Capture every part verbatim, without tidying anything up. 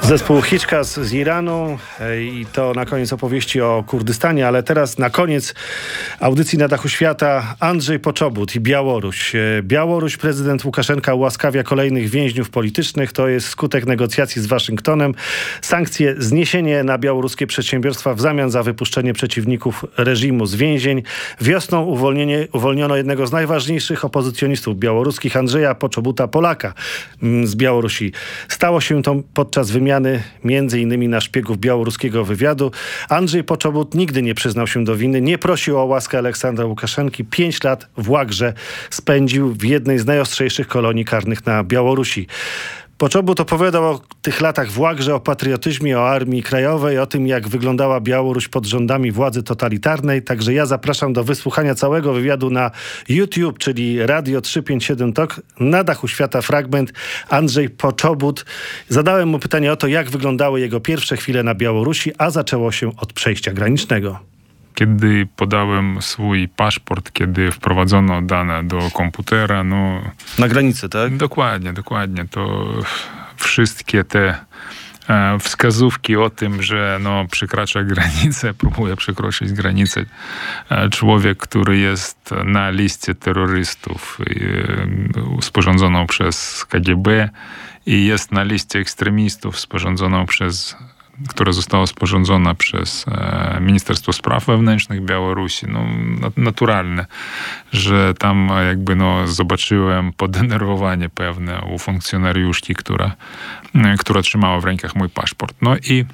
Zespół Hickas z Iranu i to na koniec opowieści o Kurdystanie, ale teraz na koniec audycji Na dachu świata Andrzej Poczobut i Białoruś. Białoruś, prezydent Łukaszenka ułaskawia kolejnych więźniów politycznych. To jest skutek negocjacji z Waszyngtonem. Sankcje, zniesienie na białoruskie przedsiębiorstwa w zamian za wypuszczenie przeciwników reżimu z więzień. Wiosną uwolnienie, uwolniono jednego z najważniejszych opozycjonistów białoruskich, Andrzeja Poczobuta, Polaka z Białorusi. Stało się to podczas wymiany między innymi na szpiegów białoruskiego wywiadu. Andrzej Poczobut nigdy nie przyznał się do winy, nie prosił o łaskę Aleksandra Łukaszenki. Pięć lat w łagrze spędził w jednej z najostrzejszych kolonii karnych na Białorusi. Poczobut opowiadał o tych latach w łagrze, o patriotyzmie, o Armii Krajowej, o tym, jak wyglądała Białoruś pod rządami władzy totalitarnej. Także ja zapraszam do wysłuchania całego wywiadu na YouTube, czyli Radio trzysta pięćdziesiąt siedem Tok. Na dachu świata fragment. Andrzej Poczobut. Zadałem mu pytanie o to, jak wyglądały jego pierwsze chwile na Białorusi, a zaczęło się od przejścia granicznego. Kiedy podałem swój paszport, kiedy wprowadzono dane do komputera, no... Na granicy, tak? Dokładnie, dokładnie. To wszystkie te e, wskazówki o tym, że no, przekracza granicę, próbuje przekroczyć granicę e, człowiek, który jest na liście terrorystów e, sporządzoną przez K G B i jest na liście ekstremistów sporządzoną przez która została sporządzona przez e, Ministerstwo Spraw Wewnętrznych Białorusi. No, naturalne, że tam jakby no, zobaczyłem podenerwowanie pewne u funkcjonariuszki, która, e, która trzymała w rękach mój paszport. No i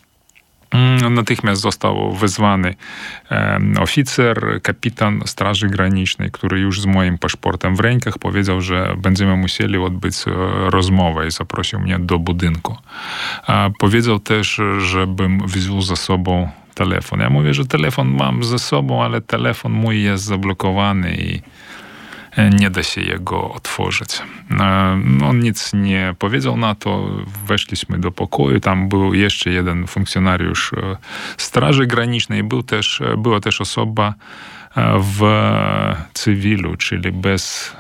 natychmiast został wezwany e, oficer, kapitan Straży Granicznej, który już z moim paszportem w rękach powiedział, że będziemy musieli odbyć rozmowę i zaprosił mnie do budynku. A powiedział też, żebym wziął ze sobą telefon. Ja mówię, że telefon mam ze sobą, ale telefon mój jest zablokowany i nie da się jego otworzyć. On nic nie powiedział na to. Weszliśmy do pokoju. Tam był jeszcze jeden funkcjonariusz Straży Granicznej. Był też, była też osoba w cywilu, czyli bez...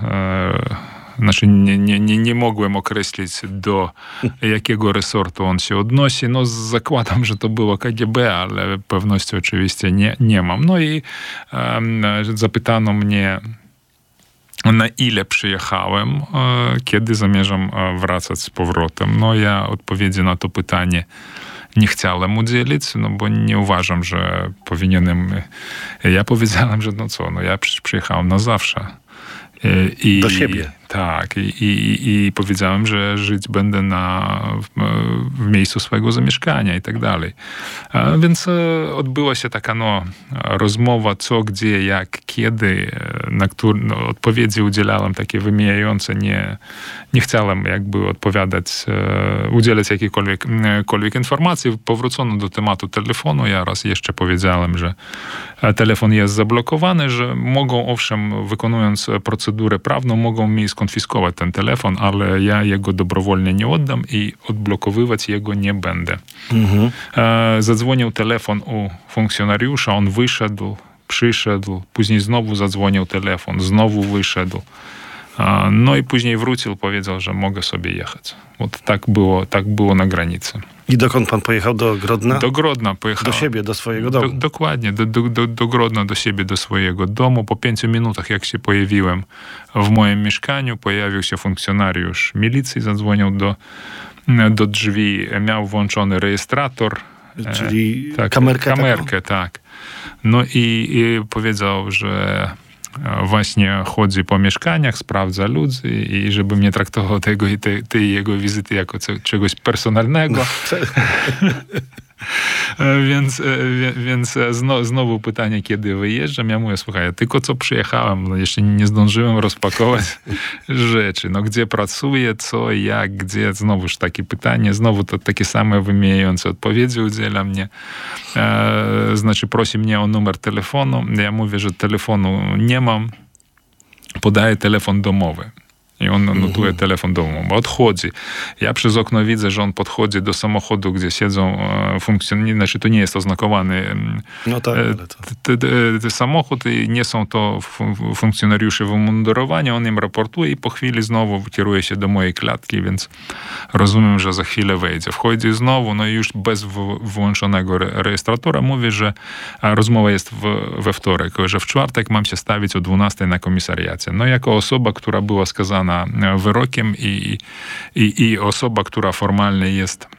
Znaczy nie, nie, nie, nie mogłem określić, do jakiego resortu on się odnosi. No zakładam, że to było K G B, ale pewności oczywiście nie, nie mam. No i um, zapytano mnie, na ile przyjechałem, kiedy zamierzam wracać z powrotem. No ja odpowiedzi na to pytanie nie chciałem udzielić, no bo nie uważam, że powinienem... Ja powiedziałem, że no co, no ja przecież przyjechałem na zawsze. I, do siebie. Tak. I, i, i powiedziałem, że żyć będę na, w, w miejscu swojego zamieszkania i tak dalej. A więc odbyła się taka no, rozmowa, co, gdzie, jak, kiedy, na które no, odpowiedzi udzielałem takie wymijające. Nie, nie chciałem jakby odpowiadać, udzielać jakiejkolwiek kolwiek informacji. Powrócono do tematu telefonu. Ja raz jeszcze powiedziałem, że telefon jest zablokowany, że mogą, owszem, wykonując procedurę prawną, mogą mi skonfiskować ten telefon, ale ja jego dobrowolnie nie oddam i odblokowywać jego nie będę. Mhm. Zadzwonił telefon u funkcjonariusza, on wyszedł, przyszedł, później znowu zadzwonił telefon, znowu wyszedł. No i później wrócił, powiedział, że mogę sobie jechać. Вот tak było, tak było na granicy. I dokąd pan pojechał? Do Grodna? Do Grodna pojechałem. Do siebie, do swojego domu? Do, dokładnie, do, do, do Grodna, do siebie, do swojego domu. Po pięciu minutach, jak się pojawiłem w moim mieszkaniu, pojawił się funkcjonariusz milicji, zadzwonił do, do drzwi, miał włączony rejestrator. Czyli tak, kamerkę Kamerkę, taką. tak. No i, i powiedział, że właśnie chodzi po mieszkaniach, sprawdza ludzi i żebym nie traktował tego i tej, tej jego wizyty jako co, czegoś personalnego. więc więc znowu, znowu pytanie, kiedy wyjeżdżam. Ja mówię, słuchaj, ja tylko co przyjechałem, no jeszcze nie zdążyłem rozpakować rzeczy. No gdzie pracuję, co, jak, gdzie? Znowuż takie pytanie, znowu to takie same wymijające odpowiedzi udziela mnie. E, znaczy prosi mnie o numer telefonu. Ja mówię, że telefonu nie mam. Podaję telefon domowy. I on notuje telefon domowy. Odchodzi. Ja przez okno widzę, że on podchodzi do samochodu, gdzie siedzą funkcjonariusze, znaczy to nie jest oznakowany no tak, ale to... t, t, t, samochód i nie są to funkcjonariusze w umundurowaniu. On im raportuje i po chwili znowu kieruje się do mojej klatki, więc rozumiem, że za chwilę wejdzie. Wchodzi znowu, no i już bez w, włączonego re, rejestratora mówi, że rozmowa jest w, we wtorek, że w czwartek mam się stawić o dwunastej na komisariacie. No jako osoba, która była skazana wyrokiem i, i, i osoba, która formalnie jest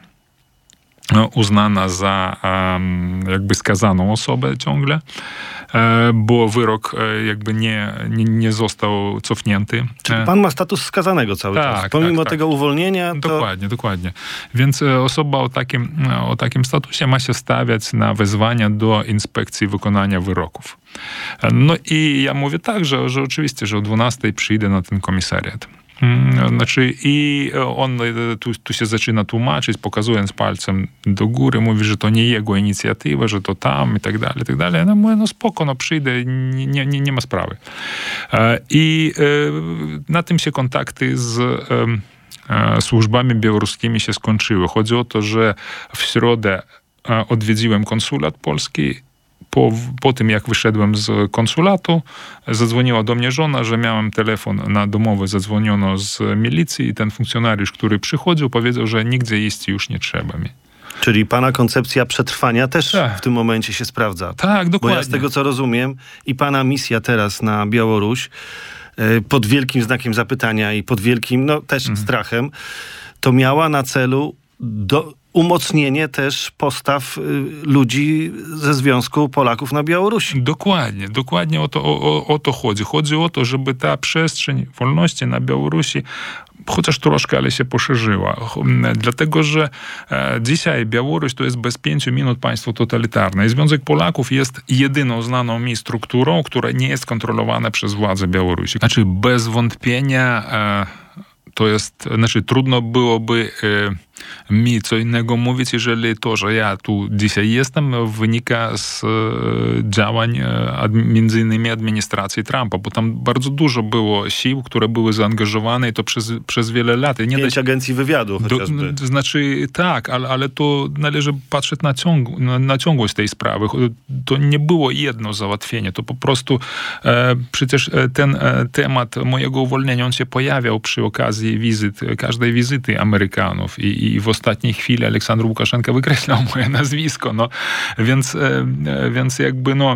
uznana za jakby skazaną osobę ciągle, bo wyrok jakby nie, nie, nie został cofnięty. Czyli pan ma status skazanego cały tak, czas. Pomimo tak, tego tak. uwolnienia. To... Dokładnie, dokładnie. Więc osoba o takim, o takim statusie ma się stawiać na wezwania do inspekcji wykonania wyroków. No i ja mówię tak, że, że oczywiście, że o dwunastej przyjdę na ten komisariat. Znaczy, i on tu, tu się zaczyna tłumaczyć, pokazując palcem do góry, mówi, że to nie jego inicjatywa, że to tam i tak dalej, i tak dalej. No mówię, no spoko, no przyjdę, nie, nie, nie ma sprawy. I na tym się kontakty z służbami białoruskimi się skończyły. Chodzi o to, że w środę odwiedziłem konsulat polski. Po, po tym, jak wyszedłem z konsulatu, zadzwoniła do mnie żona, że miałem telefon na domowy, zadzwoniono z milicji i ten funkcjonariusz, który przychodził, powiedział, że nigdzie iść już nie trzeba mi. Czyli pana koncepcja przetrwania też tak. w tym momencie się sprawdza. Tak, dokładnie. Bo ja z tego, co rozumiem, i pana misja teraz na Białoruś, pod wielkim znakiem zapytania i pod wielkim, no też mhm. strachem, to miała na celu do... umocnienie też postaw y, ludzi ze Związku Polaków na Białorusi. Dokładnie, dokładnie o to, o, o to chodzi. Chodzi o to, żeby ta przestrzeń wolności na Białorusi chociaż troszkę, ale się poszerzyła. Dlatego, że e, dzisiaj Białoruś to jest bez pięciu minut państwo totalitarne. I Związek Polaków jest jedyną znaną mi strukturą, która nie jest kontrolowana przez władze Białorusi. Znaczy bez wątpienia e, to jest, znaczy trudno byłoby e, mi co innego mówić, jeżeli to, że ja tu dzisiaj jestem, wynika z działań między innymi administracji Trumpa, bo tam bardzo dużo było sił, które były zaangażowane i to przez, przez wiele lat. I nie Pięć da... agencji wywiadu chociażby. Do, znaczy tak, ale, ale to należy patrzeć na, ciąg, na, na ciągłość tej sprawy. To nie było jedno załatwienie, to po prostu e, przecież ten e, temat mojego uwolnienia, on się pojawiał przy okazji wizyt, każdej wizyty Amerykanów i, i w ostatniej chwili Aleksander Łukaszenka wykreślał moje nazwisko, no, więc, więc jakby, no,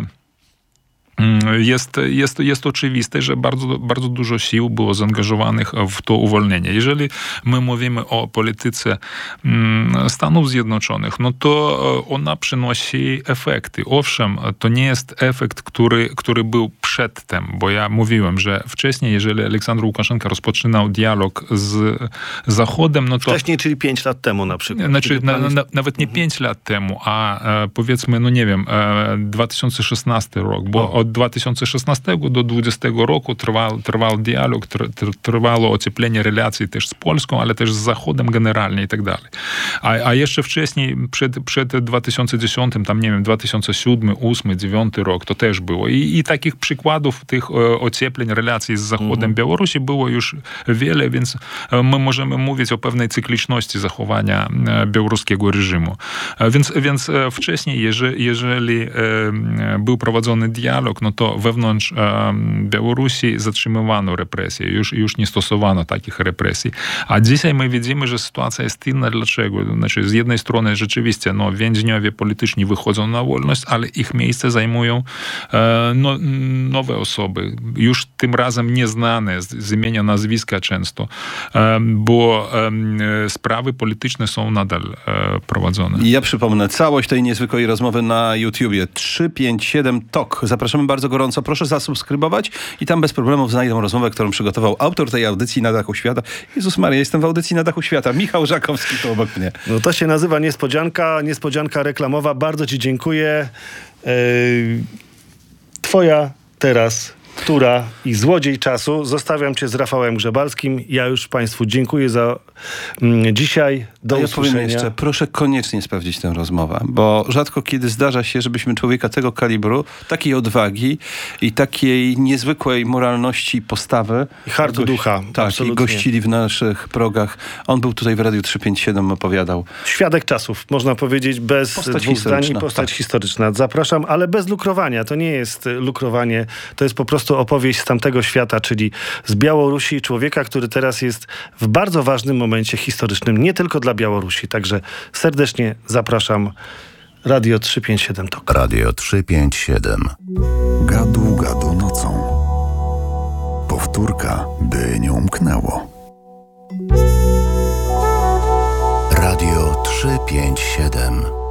Jest, jest, jest oczywiste, że bardzo, bardzo dużo sił było zaangażowanych w to uwolnienie. Jeżeli my mówimy o polityce Stanów Zjednoczonych, no to ona przynosi efekty. Owszem, to nie jest efekt, który, który był przedtem, bo ja mówiłem, że wcześniej, jeżeli Aleksander Łukaszenka rozpoczynał dialog z Zachodem, no to... Wcześniej, czyli pięć lat temu na przykład. Znaczy, na, na, nawet nie pięć lat temu, a e, powiedzmy, no nie wiem, e, dwa tysiące szesnasty rok, bo o. od dwa tysiące szesnastego do dwudziestego roku trwał, trwał dialog, tr, tr, trwało ocieplenie relacji też z Polską, ale też z Zachodem generalnie i tak dalej. A, a jeszcze wcześniej, przed, przed dwa tysiące dziesiątym, tam nie wiem, dwa tysiące siódmy, ósmy, dziewiąty rok, to też było. I, i takich przykładów tych e, ociepleń relacji z Zachodem mhm. Białorusi było już wiele, więc my możemy mówić o pewnej cykliczności zachowania e, białoruskiego reżimu. E, więc, więc e, wcześniej, jeżeli, jeżeli e, był prowadzony dialog, no to wewnątrz e, Białorusi zatrzymywano represje, już, już nie stosowano takich represji. A dzisiaj my widzimy, że sytuacja jest inna. Dlaczego? Znaczy, z jednej strony rzeczywiście no, więźniowie polityczni wychodzą na wolność, ale ich miejsce zajmują e, no, nowe osoby, już tym razem nieznane z, z imienia, nazwiska często, e, bo e, sprawy polityczne są nadal e, prowadzone. Ja przypomnę całość tej niezwykłej rozmowy na YouTubie. trzysta pięćdziesiąt siedem Tok. Zapraszamy bardzo gorąco. Proszę zasubskrybować i tam bez problemów znajdą rozmowę, którą przygotował autor tej audycji Na dachu świata. Jezus Maria, jestem w audycji Na dachu świata. Michał Żakowski tu obok mnie. No to się nazywa niespodzianka, niespodzianka reklamowa. Bardzo ci dziękuję. Yy, twoja teraz tura i złodziej czasu. Zostawiam cię z Rafałem Grzebalskim. Ja już państwu dziękuję za Dzisiaj do A ja usłyszenia. powiem jeszcze, proszę koniecznie sprawdzić tę rozmowę, bo rzadko kiedy zdarza się, żebyśmy człowieka tego kalibru, takiej odwagi i takiej niezwykłej moralności postawy I hardu goś- ducha, Tak, absolutnie. i gościli w naszych progach. On był tutaj w Radiu trzysta pięćdziesiąt siedem, opowiadał. Świadek czasów, można powiedzieć, bez Postać dwóch zdań, historyczna, postać tak. historyczna. Zapraszam, ale bez lukrowania. To nie jest lukrowanie, to jest po prostu opowieść z tamtego świata, czyli z Białorusi, człowieka, który teraz jest w bardzo ważnym momencie historycznym, nie tylko dla Białorusi. Także serdecznie zapraszam. Radio trzysta pięćdziesiąt siedem Tok. Radio trzysta pięćdziesiąt siedem. Gadu, gadu nocą. Powtórka, by nie umknęło. Radio trzysta pięćdziesiąt siedem.